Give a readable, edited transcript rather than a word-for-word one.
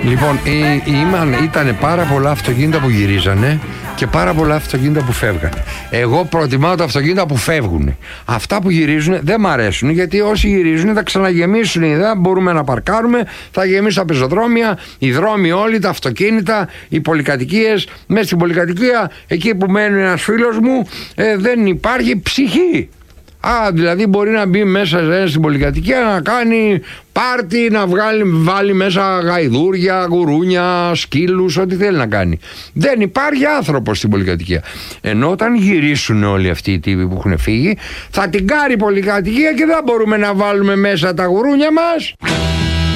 Λοιπόν, ήταν πάρα πολλά αυτοκίνητα που γυρίζανε και πάρα πολλά αυτοκίνητα που φεύγανε. Εγώ προτιμάω τα αυτοκίνητα που φεύγουν. Αυτά που γυρίζουν δεν μ' αρέσουν, γιατί όσοι γυρίζουν θα ξαναγεμίσουν. Δεν μπορούμε να παρκάρουμε, θα γεμίσουν τα πεζοδρόμια, οι δρόμοι όλοι, τα αυτοκίνητα, οι πολυκατοικίες. Μέσα στην πολυκατοικία, εκεί που μένει ένας φίλος μου, δεν υπάρχει ψυχή. Δηλαδή μπορεί να μπει μέσα στην πολυκατοικία να κάνει πάρτι, να βάλει μέσα γαϊδούρια, γουρούνια, σκύλους, ό,τι θέλει να κάνει. Δεν υπάρχει άνθρωπος στην πολυκατοικία. Ενώ όταν γυρίσουν όλοι αυτοί οι τύποι που έχουν φύγει, θα την κάρει η πολυκατοικία και δεν μπορούμε να βάλουμε μέσα τα γουρούνια μας.